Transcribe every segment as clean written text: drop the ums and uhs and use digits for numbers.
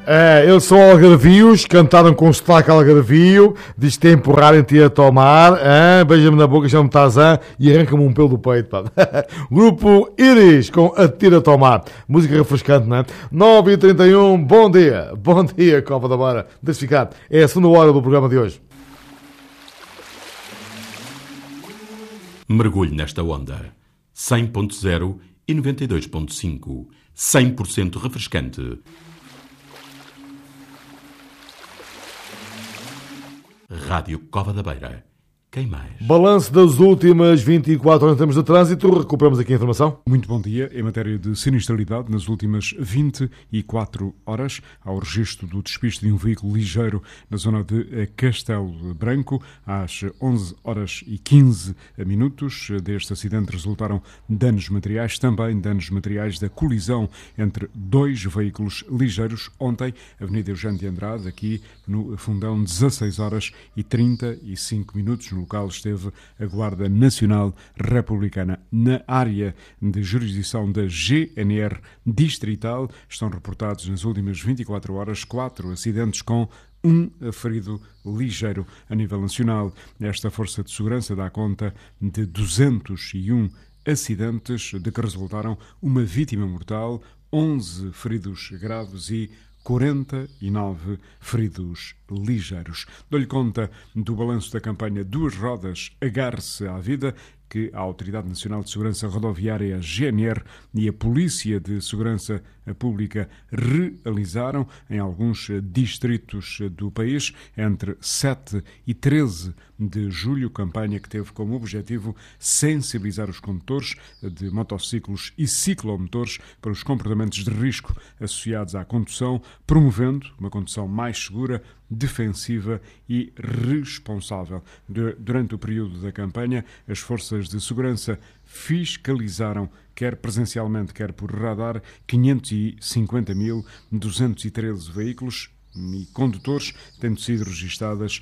Eles são algarvios, cantaram com sotaque algarvio, diz que tem empurrar em ti a tomar, beija-me na boca, chama-me Tarzan e arranca-me um pelo do peito. Pá. Grupo Iris com a tira a tomar, música refrescante, não é? 9h31, bom dia, Copa da Beira, deixa ficar, é a segunda hora do programa de hoje. Mergulhe nesta onda, 100.0 e 92.5, 100% refrescante. Rádio Cova da Beira. Quem mais? Balanço das últimas 24 horas em termos de trânsito. Recuperamos aqui a informação. Muito bom dia. Em matéria de sinistralidade, nas últimas 24 horas, há o registro do despiste de um veículo ligeiro na zona de Castelo Branco. Às 11h15. Deste acidente resultaram danos materiais, também danos materiais da colisão entre dois veículos ligeiros. Ontem, Avenida Eugênio de Andrade, aqui no Fundão, 16h35. No local esteve a Guarda Nacional Republicana. Na área de jurisdição da GNR Distrital estão reportados nas últimas 24 horas 4 acidentes com um ferido ligeiro. A nível nacional, esta força de segurança dá conta de 201 acidentes, de que resultaram uma vítima mortal, 11 feridos graves e 49 feridos ligeiros. Dou-lhe conta do balanço da campanha Duas Rodas, Agarre-se à Vida, que a Autoridade Nacional de Segurança Rodoviária, GNR, e a Polícia de Segurança Pública realizaram em alguns distritos do país entre 7 e 13 de julho, campanha que teve como objetivo sensibilizar os condutores de motociclos e ciclomotores para os comportamentos de risco associados à condução, promovendo uma condução mais segura, defensiva e responsável. Durante o período da campanha, as forças de segurança fiscalizaram, quer presencialmente, quer por radar, 550.213 veículos e condutores, tendo sido registadas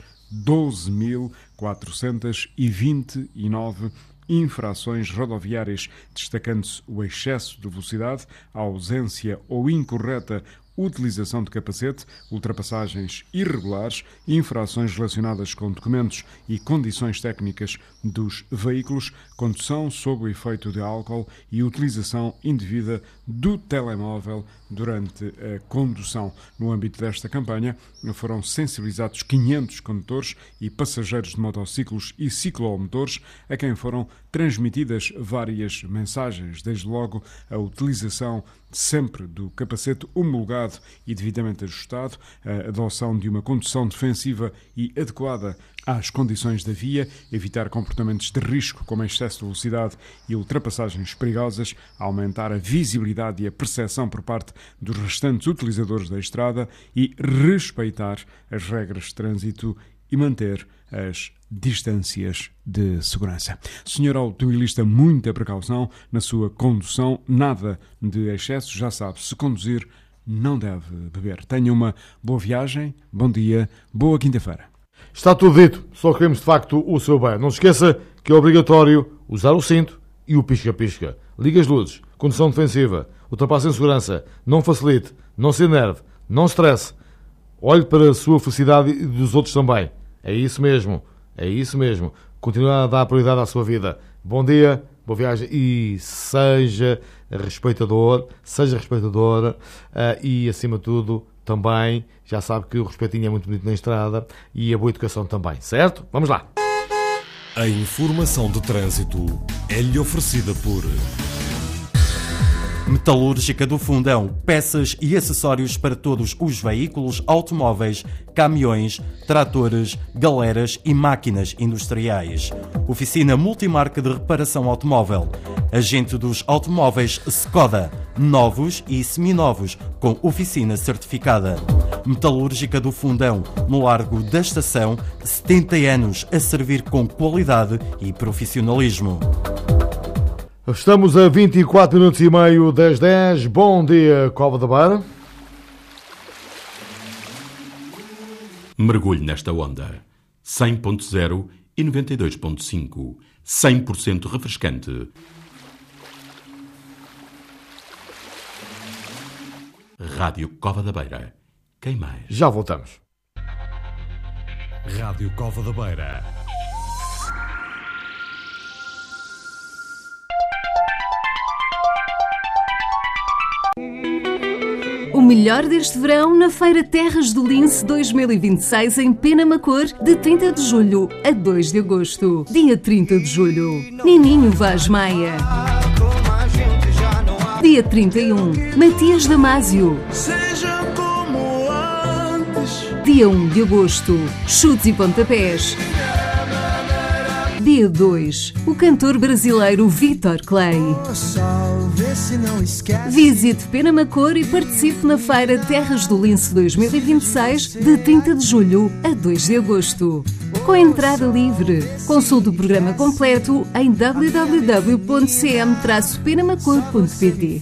12.429 infrações rodoviárias, destacando-se o excesso de velocidade, a ausência ou incorreta utilização de capacete, ultrapassagens irregulares, infrações relacionadas com documentos e condições técnicas dos veículos, condução sob o efeito de álcool e utilização indevida do telemóvel durante a condução. No âmbito desta campanha, foram sensibilizados 500 condutores e passageiros de motociclos e ciclomotores, a quem foram transmitidas várias mensagens, desde logo a utilização sempre do capacete homologado e devidamente ajustado, a adoção de uma condução defensiva e adequada às condições da via, evitar comportamentos de risco como excesso de velocidade e ultrapassagens perigosas, aumentar a visibilidade e a percepção por parte dos restantes utilizadores da estrada e respeitar as regras de trânsito e manter as distâncias de segurança. Senhor automobilista, muita precaução na sua condução, nada de excesso, já sabe, se conduzir não deve beber. Tenha uma boa viagem, bom dia, boa quinta-feira. Está tudo dito, só queremos de facto o seu bem. Não se esqueça que é obrigatório usar o cinto e o pisca-pisca. Ligue as luzes, condução defensiva, ultrapasse em segurança, não facilite, não se enerve, não estresse. Olhe para a sua felicidade e dos outros também. É isso mesmo. Continue a dar prioridade à sua vida. Bom dia, boa viagem e seja respeitadora e, acima de tudo, também, já sabe que o respeitinho é muito bonito na estrada e a boa educação também, certo? Vamos lá! A informação de trânsito é-lhe oferecida por Metalúrgica do Fundão, peças e acessórios para todos os veículos, automóveis, caminhões, tratores, galeras e máquinas industriais. Oficina multimarca de reparação automóvel. Agente dos automóveis Skoda, novos e seminovos, com oficina certificada. Metalúrgica do Fundão, no Largo da Estação, 70 anos a servir com qualidade e profissionalismo. Estamos a 24 minutos e meio das 10. Bom dia, Cova da Beira. Mergulhe nesta onda. 100.0 e 92.5. 100% refrescante. Rádio Cova da Beira. Quem mais? Já voltamos. Rádio Cova da Beira. O melhor deste verão na Feira Terras do Lince 2026 em Penamacor, de 30 de julho a 2 de agosto. Dia 30 de julho, Nininho Vaz Maia. Dia 31, Matias Damasio. Dia 1 de agosto, Chutes e Pontapés. Dia 2, o cantor brasileiro Vitor Clay. Visite Penamacor e participe na Feira Terras do Lince 2026, de 30 de julho a 2 de agosto. Com entrada livre. Consulte o programa completo em www.cm-penamacor.pt.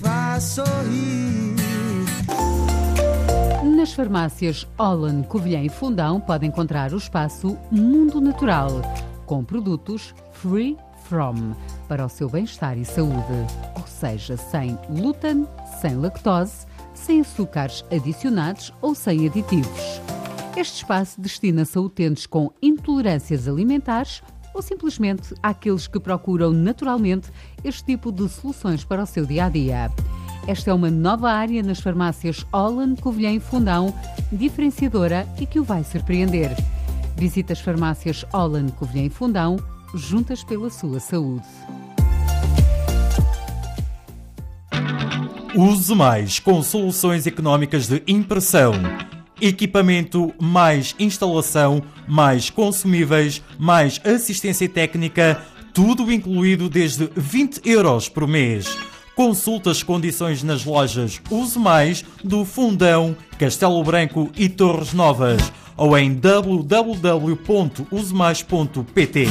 Nas farmácias Holland, Covilhã e Fundão pode encontrar o espaço Mundo Natural, com produtos Free From, para o seu bem-estar e saúde. Ou seja, sem glúten, sem lactose, sem açúcares adicionados ou sem aditivos. Este espaço destina-se a utentes com intolerâncias alimentares ou simplesmente àqueles que procuram naturalmente este tipo de soluções para o seu dia-a-dia. Esta é uma nova área nas farmácias Holland, Covilhã e Fundão, diferenciadora e que o vai surpreender. Visite as farmácias Holland, Covilhã e Fundão, juntas pela sua saúde. Use Mais com soluções económicas de impressão. Equipamento, mais instalação, mais consumíveis, mais assistência técnica, tudo incluído desde 20 € por mês. Consulte as condições nas lojas Use Mais do Fundão, Castelo Branco e Torres Novas ou em www.usemais.pt.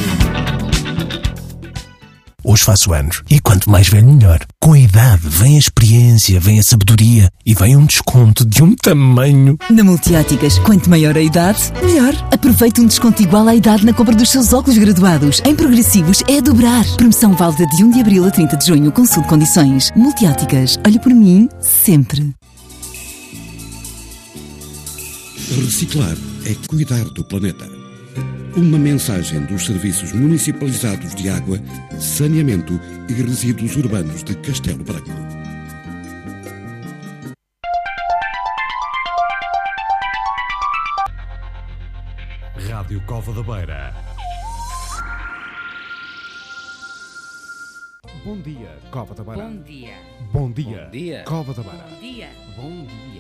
Hoje faço anos e quanto mais velho melhor. Com a idade vem a experiência, vem a sabedoria e vem um desconto de um tamanho. Na Multióticas, quanto maior a idade, melhor. Aproveite um desconto igual à idade na compra dos seus óculos graduados. Em progressivos é a dobrar. Promoção válida de 1 de abril a 30 de junho. Consulte condições. Multióticas. Olhe por mim sempre. Reciclar é cuidar do planeta. Uma mensagem dos Serviços Municipalizados de Água, Saneamento e Resíduos Urbanos de Castelo Branco. Rádio Cova da Beira. Bom dia, Cova da Beira. Bom dia. Bom dia, Bom dia. Cova da Beira. Bom dia. Bom dia.